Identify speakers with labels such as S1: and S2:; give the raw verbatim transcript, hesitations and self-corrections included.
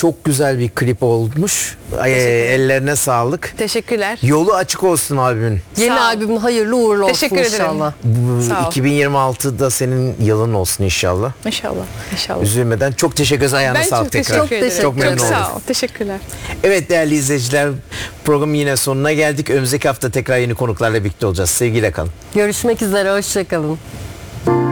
S1: çok güzel bir klip olmuş. Ay, ellerine sağlık.
S2: Teşekkürler.
S1: Yolu açık olsun albümün.
S3: Yeni
S2: Sağ ol.
S3: albümün hayırlı uğurlu olsun
S2: Teşekkür ederim.
S3: inşallah.
S1: Bu
S2: Sağ ol.
S1: iki bin yirmi altıda senin yılın olsun inşallah.
S2: İnşallah. İnşallah.
S1: Üzülmeden çok teşekkür ederiz. Ayağına
S2: Ben
S1: sağlık
S2: çok
S1: tekrar.
S2: teşekkür ederim.
S3: Çok
S1: Çok memnun
S2: Çok
S1: oldum.
S2: sağ ol. Teşekkürler.
S1: Evet değerli izleyiciler, programın yine sonuna geldik. Önümüzdeki hafta tekrar yeni konuklarla birlikte olacağız. Sevgiyle kalın.
S3: Görüşmek üzere, hoşça kalın.